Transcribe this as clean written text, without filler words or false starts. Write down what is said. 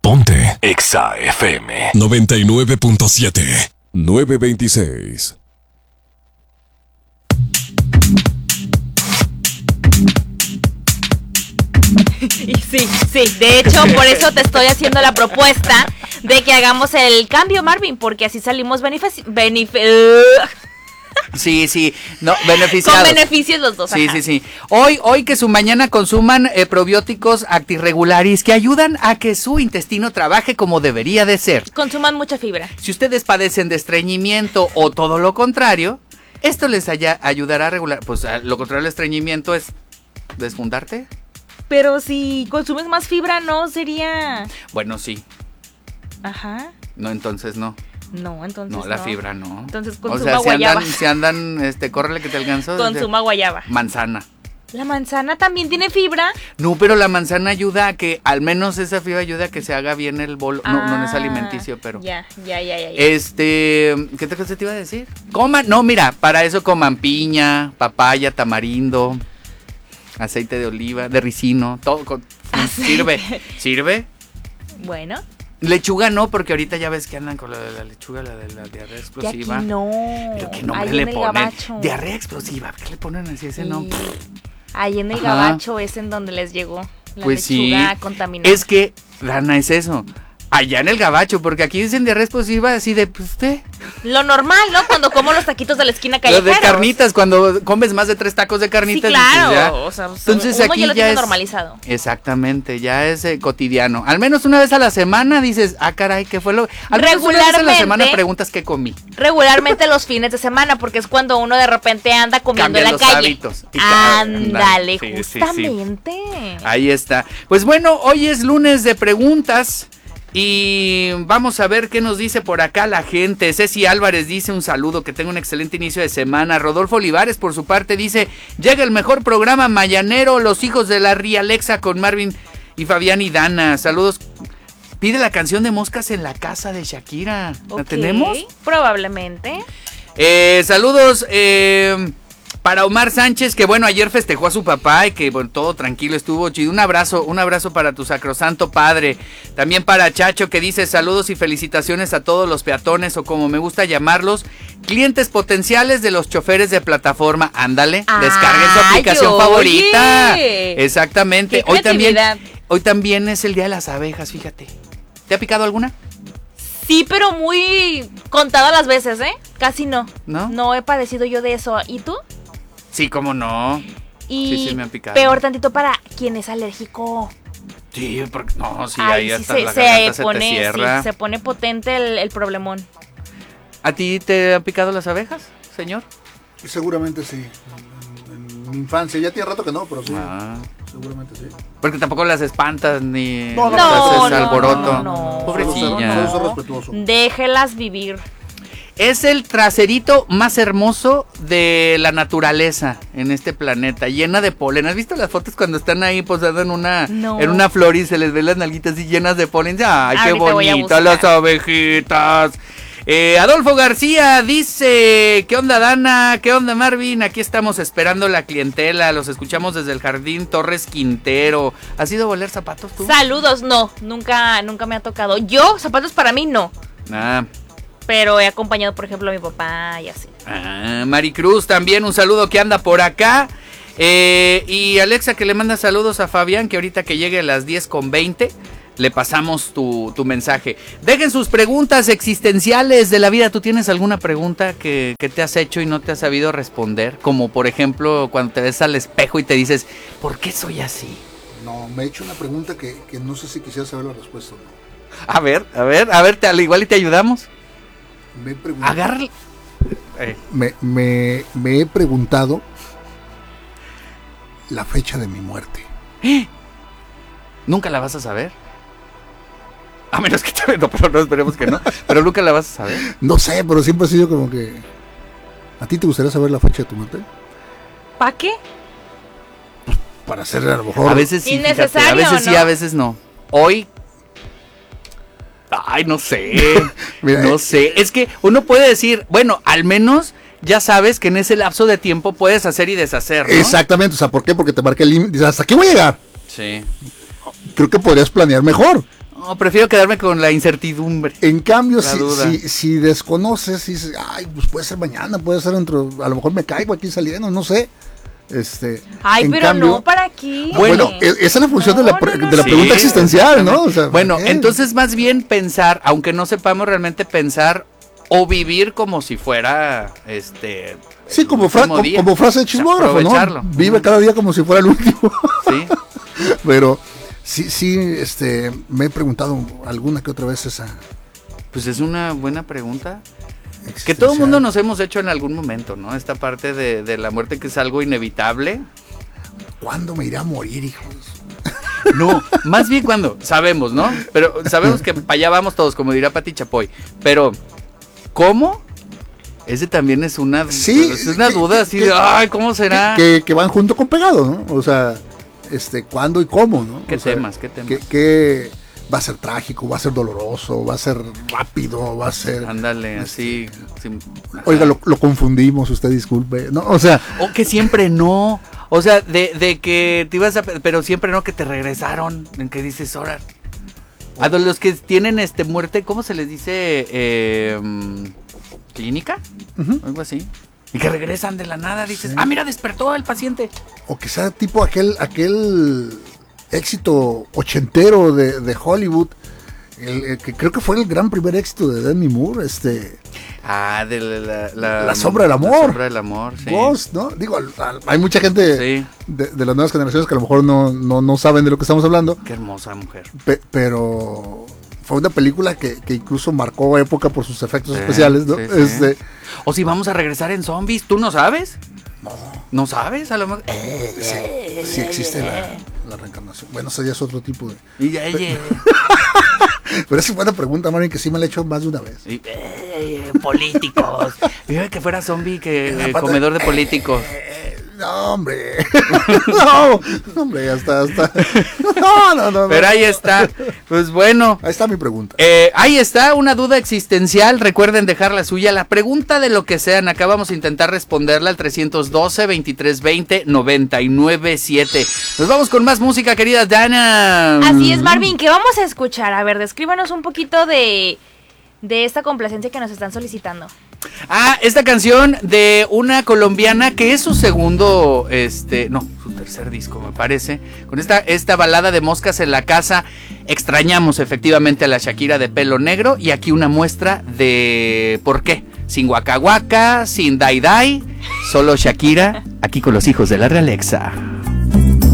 Ponte Exa FM 99.7 926. Y sí, de hecho, por eso te estoy haciendo la propuesta de que hagamos el cambio, Marvin, porque así salimos Sí, no, beneficiados. Con beneficios los dos. Sí. Hoy que su mañana consuman probióticos actirregularis que ayudan a que su intestino trabaje como debería de ser. Consuman mucha fibra. Si ustedes padecen de estreñimiento o todo lo contrario, esto les ayudará a regular. Pues lo contrario al estreñimiento es desfundarte. Pero si consumes más fibra, ¿no sería? Bueno, sí. Ajá. No, entonces no. No, entonces no. No, la fibra no. Entonces consuma guayaba. Si andan, córrele que te alcanzo. Consuma guayaba. Manzana. ¿La manzana también tiene fibra? No, pero la manzana ayuda a que, al menos esa fibra ayuda a que se haga bien el bolo. No es alimenticio, pero. Ya. ¿Qué otra cosa te iba a decir? Mira, para eso coman piña, papaya, tamarindo, aceite de oliva, de ricino, todo. ¿Sirve? Bueno. Lechuga no, porque ahorita ya ves que andan con la lechuga, la de la diarrea explosiva. Y aquí no. Pero qué nombre le ponen. Gabacho. Diarrea explosiva, ¿qué le ponen así ese nombre? Ahí en el gabacho es en donde les llegó la lechuga contaminada. Es que, Dana, es eso. Allá en el gabacho, porque aquí dicen diarrea explosiva así de, pues usted. Lo normal, ¿no? Cuando como los taquitos de la esquina callejeros. Los de carnitas, cuando comes más de 3 tacos de carnitas. Sí, claro. Ya. O sea, entonces uno aquí ya lo tiene es normalizado. Exactamente, ya es cotidiano. Al menos una vez a la semana dices, caray, ¿qué fue lo? Al menos una vez a la semana preguntas qué comí. Regularmente los fines de semana, porque es cuando uno de repente anda comiendo en la calle. Hábitos. Ándale, justamente. Sí. Ahí está. Pues bueno, hoy es lunes de preguntas. Y vamos a ver qué nos dice por acá la gente. Ceci Álvarez dice un saludo, que tenga un excelente inicio de semana. Rodolfo Olivares por su parte dice, llega el mejor programa mañanero, Los Hijos de la Rialexa con Marvin y Fabián y Dana. Saludos. Pide la canción de Moscas en la Casa de Shakira. ¿La tenemos? Probablemente. Saludos para Omar Sánchez, que bueno, ayer festejó a su papá y que bueno, todo tranquilo, estuvo chido. Un abrazo para tu sacrosanto padre. También para Chacho, que dice saludos y felicitaciones a todos los peatones, o como me gusta llamarlos, clientes potenciales de los choferes de plataforma. Ándale, descarguen su aplicación favorita. Exactamente. Hoy también es el día de las abejas, fíjate. ¿Te ha picado alguna? Sí, pero muy contadas las veces, ¿eh? Casi no. ¿No? No he padecido yo de eso. ¿Y tú? Sí, cómo no. Y sí me han picado. Peor tantito para quien es alérgico. Sí, porque no, sí, ahí hasta sí la garganta se te cierra. Sí, se pone potente el problemón. ¿A ti te han picado las abejas, señor? Seguramente sí. En mi infancia, ya tiene rato que no, pero sí. Seguramente sí. Porque tampoco las espantas ni no, haces alboroto. No. Pobrecilla. Soy respetuoso. Déjelas vivir. Es el traserito más hermoso de la naturaleza en este planeta, llena de polen. ¿Has visto las fotos cuando están ahí posando en una flor y se les ve las nalguitas así llenas de polen? ¡Ay, qué bonitas las abejitas! Adolfo García dice, ¿qué onda Dana? ¿Qué onda Marvin? Aquí estamos esperando la clientela, los escuchamos desde el Jardín Torres Quintero. ¿Has ido a oler zapatos tú? Saludos, no, nunca me ha tocado. Yo, zapatos para mí, no. Pero he acompañado, por ejemplo, a mi papá y así. Maricruz también, un saludo que anda por acá. Y Alexa que le manda saludos a Fabián, que ahorita que llegue a las 10:20 le pasamos tu mensaje. Dejen sus preguntas existenciales de la vida. ¿Tú tienes alguna pregunta que te has hecho y no te has sabido responder? Como por ejemplo cuando te ves al espejo y te dices, ¿por qué soy así? No, me he hecho una pregunta que no sé si quisiera saber la respuesta o no. A ver, al igual y te ayudamos. Me he preguntado. Agárrale. Me he preguntado la fecha de mi muerte. ¿Nunca la vas a saber? A menos que te... No, pero no, esperemos que no. Pero nunca la vas a saber. No sé, pero siempre ha sido como que... ¿A ti te gustaría saber la fecha de tu muerte? ¿Para qué? Pues para hacer a lo mejor... A veces sí, fíjate, a veces sí, a veces no. Hoy... Ay, no sé. Mira, no sé. Es que uno puede decir, bueno, al menos ya sabes que en ese lapso de tiempo puedes hacer y deshacer, ¿no? Exactamente. O sea, ¿por qué? Porque te marca el límite. Dices, ¿hasta aquí voy a llegar? Sí. Creo que podrías planear mejor. No, prefiero quedarme con la incertidumbre. En cambio, La duda. si desconoces y dices, ay, pues puede ser mañana, puede ser dentro, a lo mejor me caigo aquí saliendo, no sé. Ay, en pero cambio, no, ¿para qué? Bueno, esa es la función de la Sí. pregunta existencial, ¿no? O sea, Bueno, ¿por qué? entonces más bien pensar, aunque no sepamos realmente pensar o vivir como si fuera Sí, como, último día. como frase de chismógrafo, Aprovecharlo. ¿no? Vive cada día como si fuera el último. Sí. Pero sí, me he preguntado alguna que otra vez esa. Pues es una buena pregunta. Que existencial. todo el mundo nos hemos hecho en algún momento, ¿no? Esta parte de la muerte que es algo inevitable. ¿Cuándo me iré a morir, hijos? No, más bien cuando, sabemos, ¿no? Pero sabemos que para allá vamos todos, como dirá Pati Chapoy. Pero, ¿cómo? Ese también es una duda así de, ay, ¿cómo será? Que van junto con pegado, ¿no? O sea, ¿cuándo y cómo, no? ¿Qué O sea, temas? ¿Qué va a ser trágico, va a ser doloroso, va a ser rápido, va a ser... Ándale, así. Oiga, lo confundimos, usted disculpe, ¿no? O sea... O que siempre no. O sea, de que te ibas a... Pero siempre no, que te regresaron. En que dices, ahora... A los que tienen muerte, ¿cómo se les dice? ¿Clínica? Algo así. Y que regresan de la nada, dices, mira, despertó el paciente. O que sea tipo aquel éxito ochentero de Hollywood, el que creo que fue el gran primer éxito de Demi Moore, de La sombra del amor. La sombra del amor, sí. Ghost, ¿no? Digo, hay mucha gente Sí. de las nuevas generaciones que a lo mejor no saben de lo que estamos hablando, Qué hermosa mujer. pero fue una película que incluso marcó época por sus efectos especiales, ¿no? Sí. O si vamos a regresar en zombies, ¿tú no sabes? ¿No sabes? A lo mejor... Sí existe la reencarnación. Bueno, eso ya es otro tipo de... Pero esa es buena pregunta, Marvin, que sí me la he hecho más de una vez. Políticos. Fíjate que fuera zombie, que comedor de políticos. No, hombre. No, hombre, ya está. No. Pero ahí está. Pues bueno. Ahí está mi pregunta. Ahí está, una duda existencial. Recuerden dejar la suya. La pregunta de lo que sean. Acá vamos a intentar responderla al 312-2320-997. Nos vamos con más música, querida Dana. Así es, Marvin, ¿qué vamos a escuchar? A ver, descríbanos un poquito de esta complacencia que nos están solicitando. Esta canción de una colombiana que es su segundo, su tercer disco, me parece. Con esta balada de Moscas en la Casa. Extrañamos efectivamente a la Shakira de pelo negro. Y aquí una muestra de por qué. Sin Waka Waka, sin Dai Dai, solo Shakira, aquí con los hijos de la Realexa.